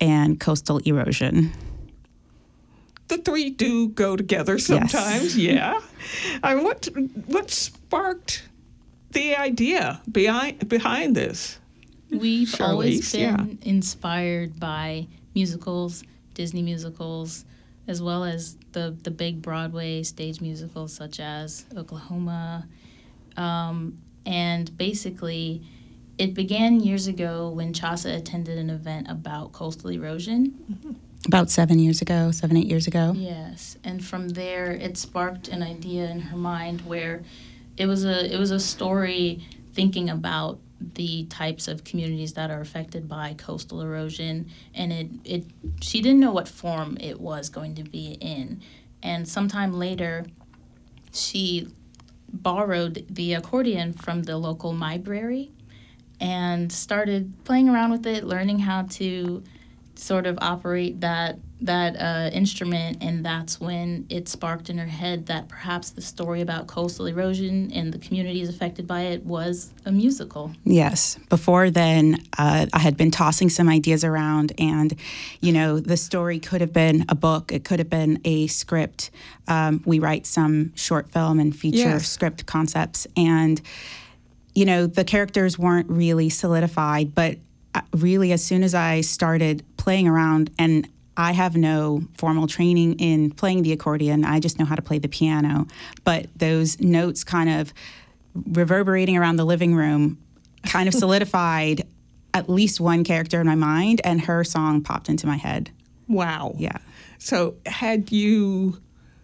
and coastal erosion. The three do go together sometimes, yeah. What sparked the idea behind this? We've always Charlize, been inspired by musicals, Disney musicals, as well as the big Broadway stage musicals such as Oklahoma. And basically, it began years ago when Chasa attended an event about coastal erosion. Mm-hmm. About 7, 8 years ago. Yes, and from there it sparked an idea in her mind where it was a story thinking about the types of communities that are affected by coastal erosion, and she didn't know what form it was going to be in. And sometime later, she borrowed the accordion from the local library and started playing around with it, learning how to sort of operate that instrument, and that's when it sparked in her head that perhaps the story about coastal erosion and the communities affected by it was a musical. Yes. Before then, I had been tossing some ideas around, and, the story could have been a book. It could have been a script. We write some short film and feature script concepts, and, the characters weren't really solidified, but really as soon as I started playing around, and I have no formal training in playing the accordion. I just know how to play the piano. But those notes kind of reverberating around the living room kind of solidified at least one character in my mind, and her song popped into my head. Wow. Yeah. So had you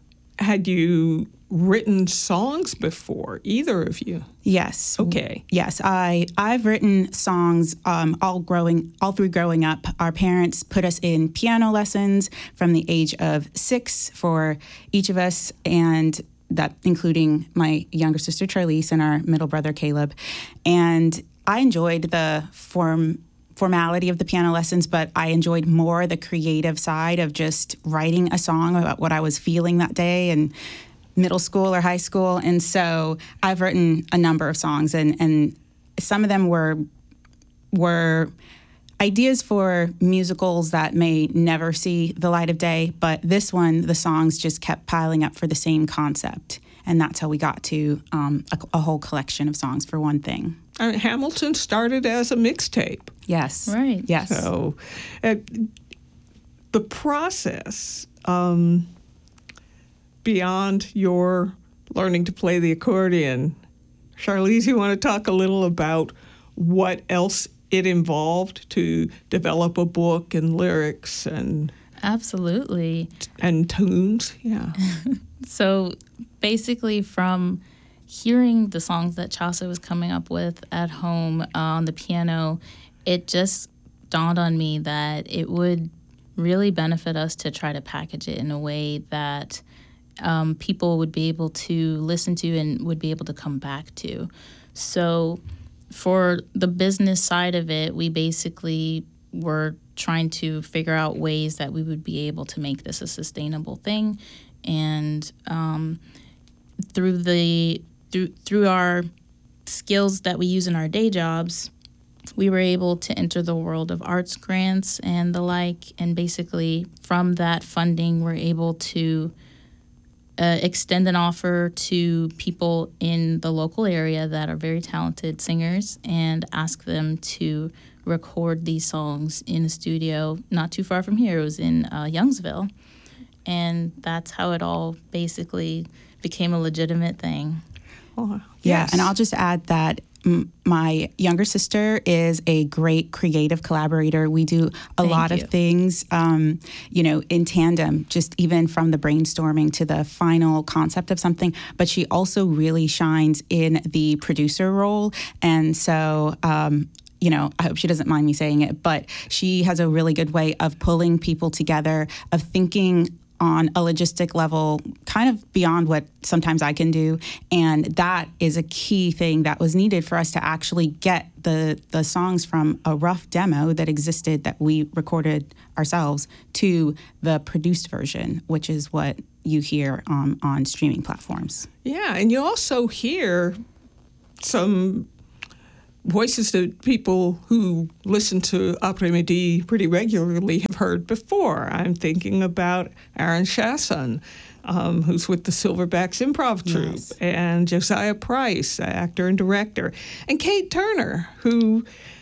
written songs before, either of you? Yes. Okay. Yes, I've written songs all through growing up. Our parents put us in piano lessons from the age of 6 for each of us, and that including my younger sister Charlize and our middle brother Caleb. And I enjoyed the formality of the piano lessons, but I enjoyed more the creative side of just writing a song about what I was feeling that day and middle school or high school. And so I've written a number of songs, and some of them were ideas for musicals that may never see the light of day. But this one, the songs just kept piling up for the same concept. And that's how we got to a whole collection of songs for one thing. Hamilton started as a mixtape. Yes. Right. Yes. So the process, beyond your learning to play the accordion, Charlize, you want to talk a little about what else it involved to develop a book and lyrics and Absolutely. and tunes? Yeah. So basically from hearing the songs that Chasa was coming up with at home on the piano, it just dawned on me that it would really benefit us to try to package it in a way that people would be able to listen to and would be able to come back to. So for the business side of it, we basically were trying to figure out ways that we would be able to make this a sustainable thing. And through our skills that we use in our day jobs, we were able to enter the world of arts grants and the like. And basically from that funding, we're able to extend an offer to people in the local area that are very talented singers and ask them to record these songs in a studio not too far from here. It was in Youngsville. And that's how it all basically became a legitimate thing. Oh, Yeah, yes. and I'll just add that my younger sister is a great creative collaborator. We do a lot of things, in tandem, just even from the brainstorming to the final concept of something. But she also really shines in the producer role. And so, I hope she doesn't mind me saying it, but she has a really good way of pulling people together, of thinking on a logistic level, kind of beyond what sometimes I can do. And that is a key thing that was needed for us to actually get the songs from a rough demo that existed that we recorded ourselves to the produced version, which is what you hear on streaming platforms. Yeah, and you also hear some voices that people who listen to Après-Midi pretty regularly have heard before. I'm thinking about Aaron Chasson, who's with the Silverbacks Improv Troupe, Yes. and Josiah Price, actor and director, and Kate Turner, who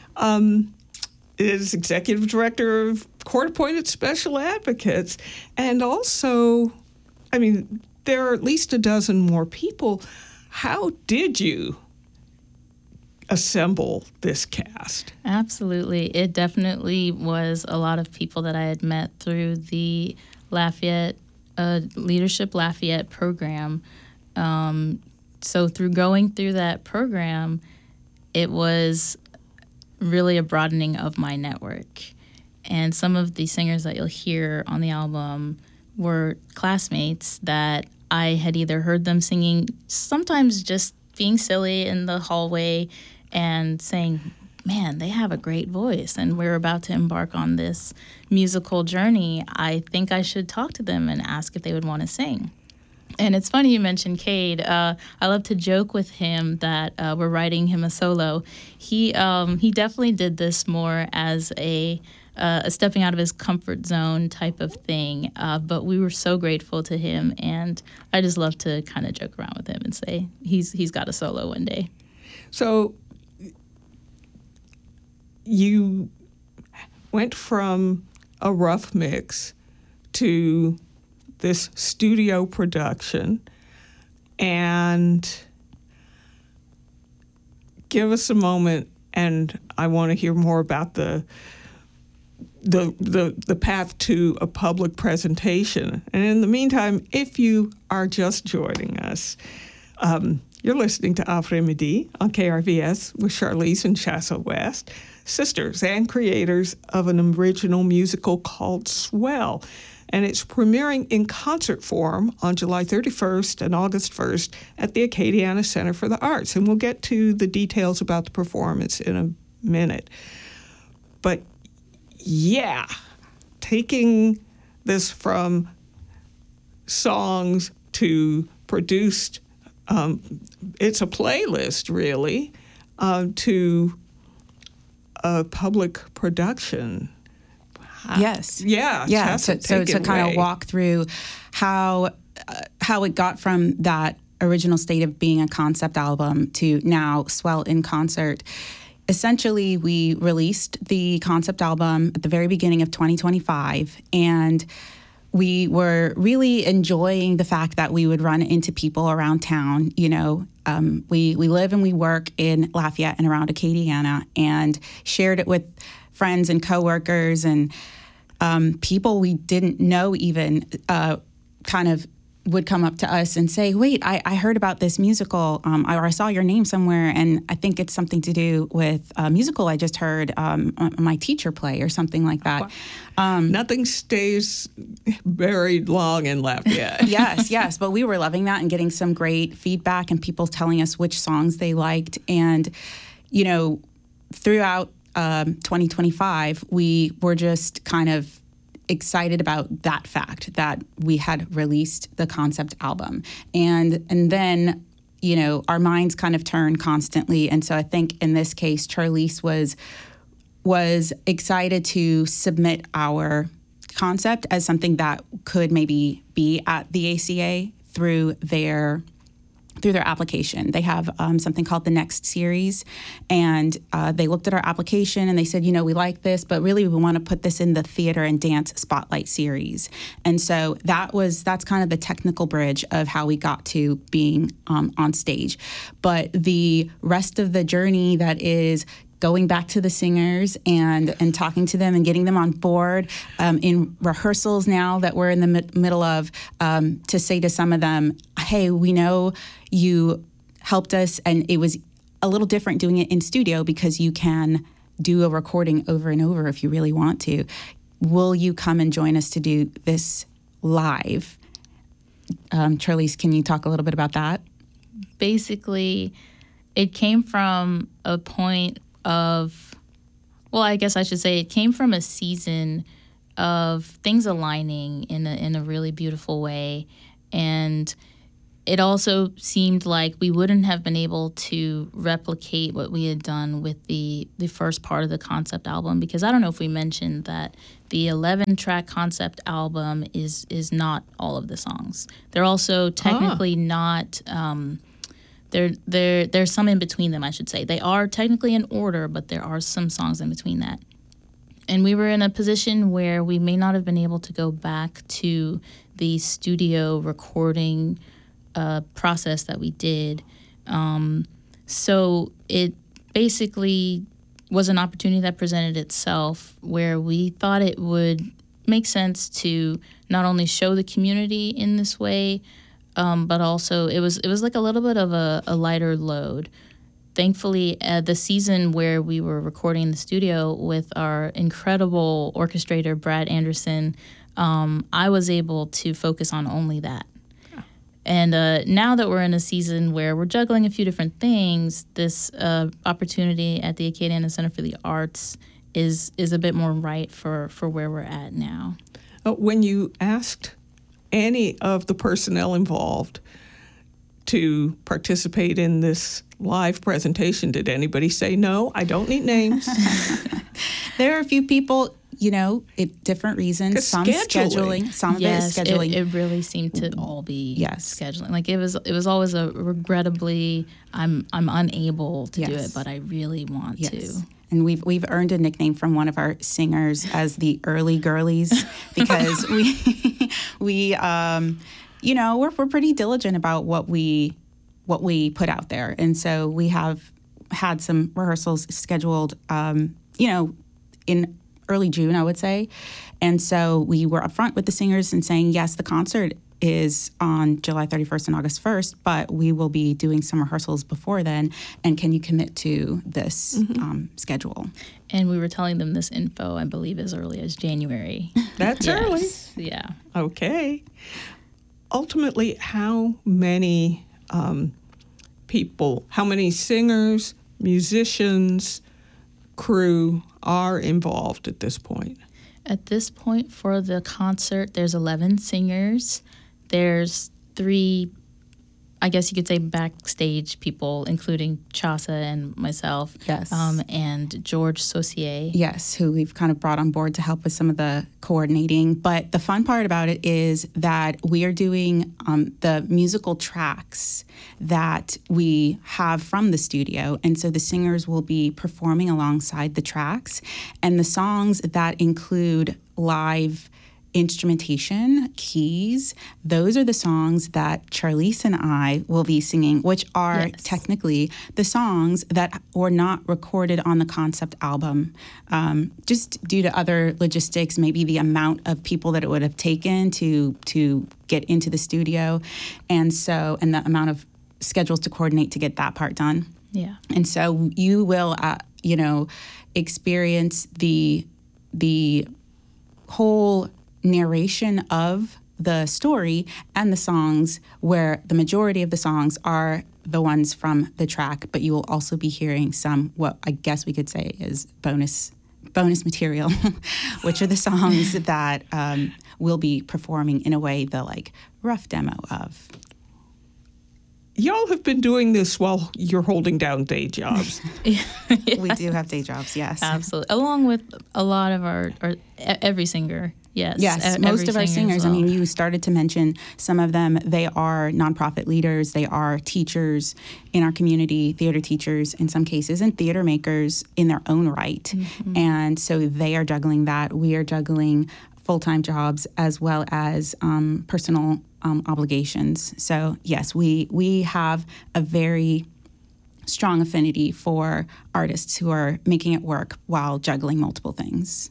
is executive director of court-appointed special advocates. And also, I mean, there are at least a dozen more people. How did you assemble this cast? Absolutely. It definitely was a lot of people that I had met through the Lafayette Leadership Lafayette program. So through going through that program, it was really a broadening of my network. And some of the singers that you'll hear on the album were classmates that I had either heard them singing, sometimes just being silly in the hallway and saying, man, they have a great voice and we're about to embark on this musical journey. I think I should talk to them and ask if they would want to sing. And it's funny you mentioned Cade. I love to joke with him that we're writing him a solo. He definitely did this more as a stepping out of his comfort zone type of thing. But we were so grateful to him, and I just love to kind of joke around with him and say he's got a solo one day. So you went from a rough mix to this studio production, and give us a moment, and I want to hear more about the path to a public presentation. And in the meantime, if you are just joining us, you're listening to Après-Midi on KRVS with Charlize and Shasa West, sisters and creators of an original musical called Swell. And it's premiering in concert form on July 31st and August 1st at the Acadiana Center for the Arts. And we'll get to the details about the performance in a minute. But yeah, taking this from songs to produced, it's a playlist really, to a public production. Yes. Yeah. Yeah. So To kind of walk through how it got from that original state of being a concept album to now Swell in concert. Essentially, we released the concept album at the very beginning of 2025, and we were really enjoying the fact that we would run into people around town. You know, we live and we work in Lafayette and around Acadiana, and shared it with friends and coworkers and people we didn't know even kind of would come up to us and say, wait, I heard about this musical, or I saw your name somewhere, and I think it's something to do with a musical I just heard my teacher play or something like that. Nothing stays buried long in Lafayette. Yes. But we were loving that and getting some great feedback and people telling us which songs they liked. And, you know, throughout 2025, we were just kind of excited about that fact that we had released the concept album. And then, you know, our minds kind of turn constantly. And so I think in this case, Charlize was excited to submit our concept as something that could maybe be at the ACA through their application. They have something called the Next Series, and they looked at our application and they said, you know, we like this, but really we want to put this in the Theater and Dance Spotlight Series. And so that's kind of the technical bridge of how we got to being on stage. But the rest of the journey that is going back to the singers and talking to them and getting them on board in rehearsals now that we're in the middle of, to say to some of them, hey, we know you helped us, and it was a little different doing it in studio because you can do a recording over and over if you really want to. Will you come and join us to do this live? Charlize, can you talk a little bit about that? Basically, it came from a point of, well, I guess I should say it came from a season of things aligning in a really beautiful way. And it also seemed like we wouldn't have been able to replicate what we had done with the first part of the concept album, because I don't know if we mentioned that the 11-track concept album is not all of the songs. They're also technically not. There's some in between them, I should say. They are technically in order, but there are some songs in between that. And we were in a position where we may not have been able to go back to the studio recording process that we did. So it basically was an opportunity that presented itself where we thought it would make sense to not only show the community in this way, but also it was like a little bit of a lighter load. Thankfully, the season where we were recording in the studio with our incredible orchestrator, Brad Anderson, I was able to focus on only that. And now that we're in a season where we're juggling a few different things, this opportunity at the Acadiana Center for the Arts is a bit more right for where we're at now. When you asked any of the personnel involved to participate in this live presentation, did anybody say, no, I don't need names? There are a few people, different reasons. Some scheduling, some of it is scheduling. It really seemed to all be scheduling. Like it was always a regrettably, I'm unable to do it, but I really want to. And we've earned a nickname from one of our singers as the early girlies because we're pretty diligent about what we put out there, and so we have had some rehearsals scheduled, in early June, I would say. And so we were upfront with the singers and saying, yes, the concert is on July 31st and August 1st, but we will be doing some rehearsals before then. And can you commit to this schedule? And we were telling them this info, I believe, as early as January. That's early. Yeah. Okay. Ultimately, how many people, how many singers, musicians, crew are involved at this point? At this point for the concert, there's 11 singers. There's 3, I guess you could say, backstage people, including Chasa and myself. Yes. And George Saucier. Yes, who we've kind of brought on board to help with some of the coordinating. But the fun part about it is that we are doing the musical tracks that we have from the studio. And so the singers will be performing alongside the tracks. And the songs that include live instrumentation, keys, those are the songs that Charlize and I will be singing, which are technically the songs that were not recorded on the concept album. Just due to other logistics, maybe the amount of people that it would have taken to get into the studio, and the amount of schedules to coordinate to get that part done. Yeah. And so you will, experience the whole narration of the story and the songs, where the majority of the songs are the ones from the track, but you will also be hearing some, what I guess we could say is bonus material, which are the songs that we'll be performing in a way the rough demo of. Y'all have been doing this while you're holding down day jobs. Yes. We do have day jobs, yes. Absolutely. Along with a lot of our every singer. Yes. Yes, most of our singers. Well. I mean, you started to mention some of them. They are nonprofit leaders. They are teachers in our community, theater teachers in some cases, and theater makers in their own right. Mm-hmm. And so they are juggling that. We are juggling full-time jobs as well as personal obligations. So yes, we have a very strong affinity for artists who are making it work while juggling multiple things.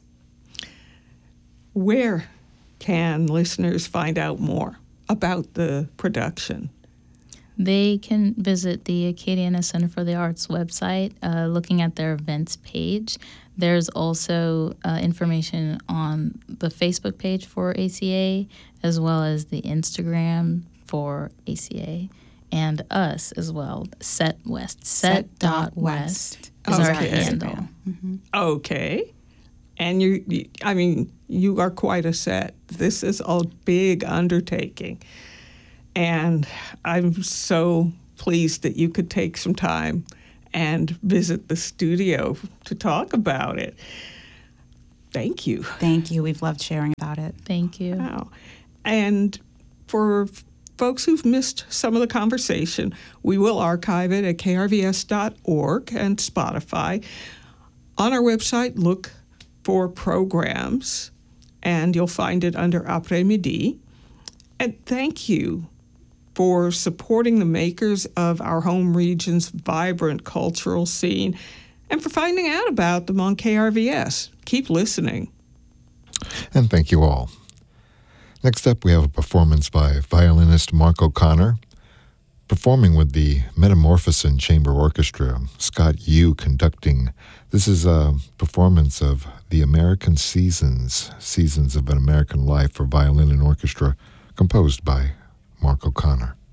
Where can listeners find out more about the production? They can visit the Acadiana Center for the Arts website, looking at their events page. There's also information on the Facebook page for ACA, as well as the Instagram for ACA, and us as well, Set West. Set.west is our handle. Mm-hmm. Okay. And you are quite a set. This is a big undertaking. And I'm so pleased that you could take some time and visit the studio to talk about it. Thank you. Thank you. We've loved sharing about it. Thank you. Wow. And for folks who've missed some of the conversation, we will archive it at krvs.org and Spotify. On our website, look for programs, and you'll find it under Après-Midi. And thank you for supporting the makers of our home region's vibrant cultural scene and for finding out about them on KRVS. Keep listening. And thank you all. Next up, we have a performance by violinist Mark O'Connor, performing with the Metamorphosin Chamber Orchestra, Scott Yu conducting. This is a performance of The American Seasons, Seasons of an American Life for Violin and Orchestra, composed by Mark O'Connor.